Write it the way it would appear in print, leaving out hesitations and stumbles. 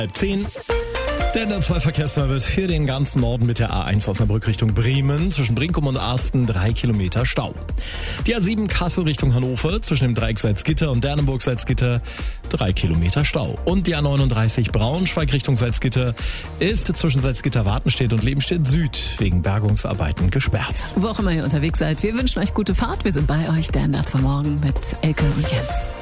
10. Der NDR2-Verkehrsservice für den ganzen Norden mit der A1 Osnabrück Richtung Bremen. Zwischen Brinkum und Arsten 3 Kilometer Stau. Die A7 Kassel Richtung Hannover. Zwischen dem Dreieck Salzgitter und Dernenburg Salzgitter 3 Kilometer Stau. Und die A39 Braunschweig Richtung Salzgitter ist zwischen Salzgitter-Wartenstedt und Lebenstedt Süd wegen Bergungsarbeiten gesperrt. Wo auch immer ihr unterwegs seid, wir wünschen euch gute Fahrt. Wir sind bei euch, der NDR2 Morgen mit Elke und Jens.